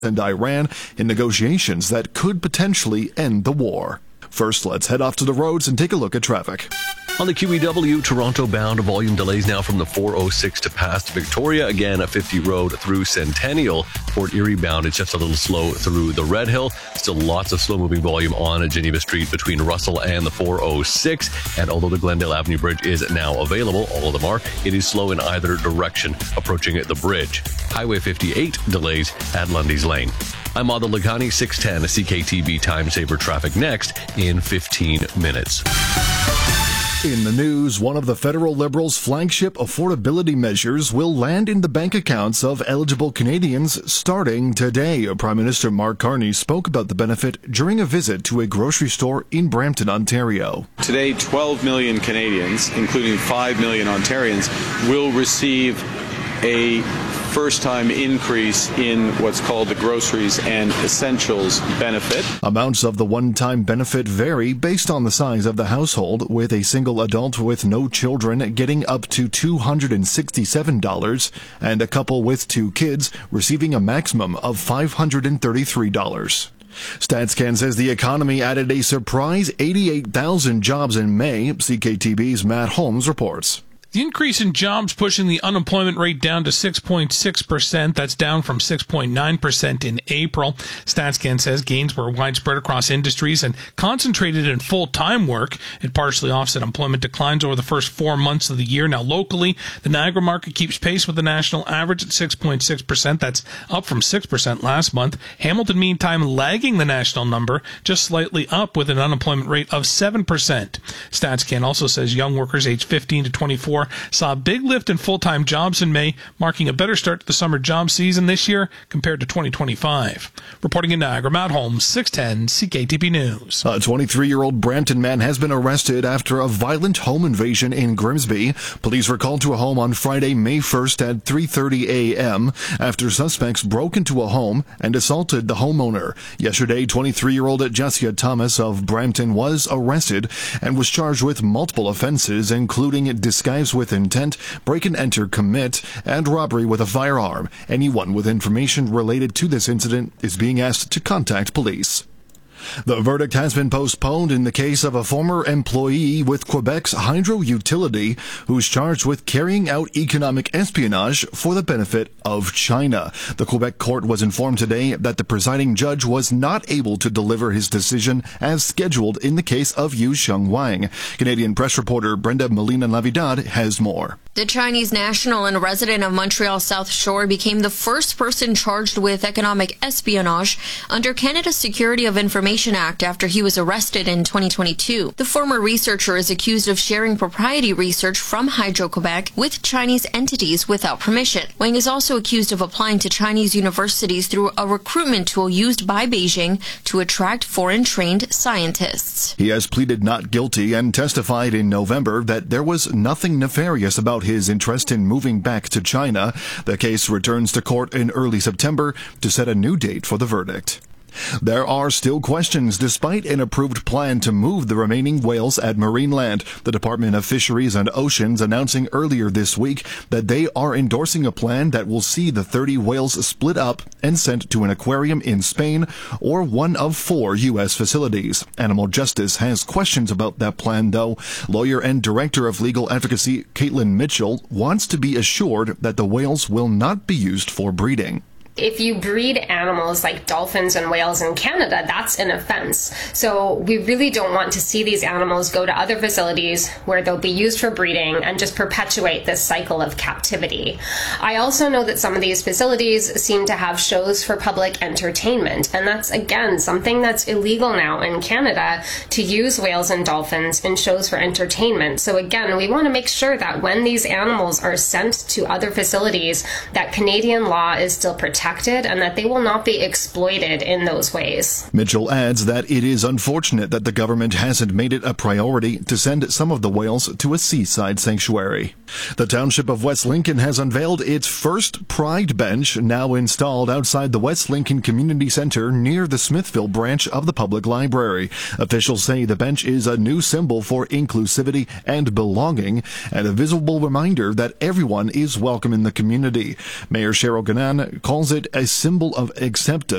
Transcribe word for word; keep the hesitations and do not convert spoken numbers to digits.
and Iran in negotiations that could potentially end the war. First, let's head off to the roads and take a look at traffic. On the Q E W, Toronto-bound volume delays now from the four oh six to past Victoria. Again, at fifty Road through Centennial. Port Erie-bound, it's just a little slow through the Red Hill. Still lots of slow-moving volume on Geneva Street between Russell and the four oh six. And although the Glendale Avenue Bridge is now available, all of them are, it is slow in either direction approaching the bridge. Highway fifty-eight delays at Lundy's Lane. I'm Adil Laghani, six ten C K T B Time Saver Traffic next in fifteen minutes. In the news, one of the federal Liberals' flagship affordability measures will land in the bank accounts of eligible Canadians starting today. Prime Minister Mark Carney spoke about the benefit during a visit to a grocery store in Brampton, Ontario. Today, twelve million Canadians, including five million Ontarians, will receive a first-time increase in what's called the Groceries and Essentials benefit. Amounts of the one-time benefit vary based on the size of the household, with a single adult with no children getting up to two hundred sixty-seven dollars and a couple with two kids receiving a maximum of five hundred thirty-three dollars. StatsCan says the economy added a surprise eighty-eight thousand jobs in May. C K T B's Matt Holmes reports. The increase in jobs pushing the unemployment rate down to six point six percent. That's down from six point nine percent in April. StatsCan says gains were widespread across industries and concentrated in full-time work. It partially offset employment declines over the first four months of the year. Now, locally, the Niagara market keeps pace with the national average at six point six percent. That's up from six percent last month. Hamilton, meantime, lagging the national number, just slightly up with an unemployment rate of seven percent. StatsCan also says young workers aged fifteen to twenty-four saw a big lift in full-time jobs in May, marking a better start to the summer job season this year compared to twenty twenty-five. Reporting in Niagara, Matt Holmes, six ten C K T B News. A twenty-three-year-old Brampton man has been arrested after a violent home invasion in Grimsby. Police were called to a home on Friday, May first at three thirty a.m. after suspects broke into a home and assaulted the homeowner. Yesterday, twenty-three-year-old Jessia Thomas of Brampton was arrested and was charged with multiple offenses, including disguise with intent, break and enter commit, and robbery with a firearm. Anyone with information related to this incident is being asked to contact police. The verdict has been postponed in the case of a former employee with Quebec's hydro utility who's charged with carrying out economic espionage for the benefit of China. The Quebec court was informed today that the presiding judge was not able to deliver his decision as scheduled in the case of Yu Sheng Wang. Canadian press reporter Brenda Molina-Navidad has more. The Chinese national and resident of Montreal South Shore became the first person charged with economic espionage under Canada's Security of Information Act after he was arrested in twenty twenty-two. The former researcher is accused of sharing proprietary research from Hydro-Quebec with Chinese entities without permission. Wang is also accused of applying to Chinese universities through a recruitment tool used by Beijing to attract foreign-trained scientists. He has pleaded not guilty and testified in November that there was nothing nefarious about his interest in moving back to China. The case returns to court in early September to set a new date for the verdict. There are still questions despite an approved plan to move the remaining whales at Marineland. The Department of Fisheries and Oceans announcing earlier this week that they are endorsing a plan that will see the thirty whales split up and sent to an aquarium in Spain or one of four U S facilities. Animal Justice has questions about that plan, though. Lawyer and Director of Legal Advocacy Caitlin Mitchell wants to be assured that the whales will not be used for breeding. If you breed animals like dolphins and whales in Canada, that's an offense. So we really don't want to see these animals go to other facilities where they'll be used for breeding and just perpetuate this cycle of captivity. I also know that some of these facilities seem to have shows for public entertainment, and that's, again, something that's illegal now in Canada, to use whales and dolphins in shows for entertainment. So again, we want to make sure that when these animals are sent to other facilities, that Canadian law is still protected and that they will not be exploited in those ways. Mitchell adds that it is unfortunate that the government hasn't made it a priority to send some of the whales to a seaside sanctuary. The township of West Lincoln has unveiled its first Pride bench, now installed outside the West Lincoln Community Center near the Smithville branch of the public library. Officials say the bench is a new symbol for inclusivity and belonging and a visible reminder that everyone is welcome in the community. Mayor Cheryl Ganan calls calls it a symbol of acceptance